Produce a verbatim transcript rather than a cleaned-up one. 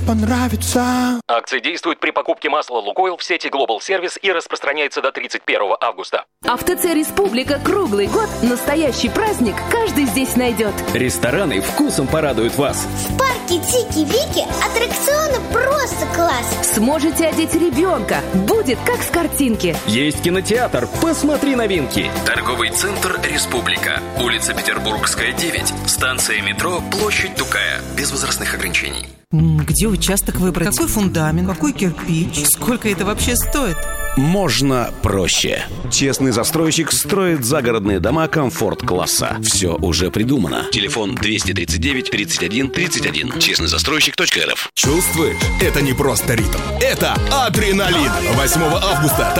понравится. Акция действует при покупке масла «Лукойл» в сети Global Service и распространяется до тридцать первого августа. А в ТЦ «Республика» круглый год настоящий праздник каждый здесь найдет. Рестораны вкусом порадуют вас. В парке Тики-Вики аттракционы просто класс. Сможете одеть ребенка. Будет как с картинки. Есть кинотеатр. Посмотри новинки. Торговый центр «Республика». Улица Петербургская, девять. Станция метро «Площадь Тукая». Без возрастных ограничений. Где участок выбрать? Какой фундамент? Какой кирпич? Сколько это вообще стоит? Можно проще. Честный застройщик строит загородные дома комфорт-класса. Все уже придумано. Телефон двести тридцать девять тридцать один тридцать один. честный застройщик точка эр эф. Чувствуешь? Это не просто ритм. Это адреналин. восьмого августа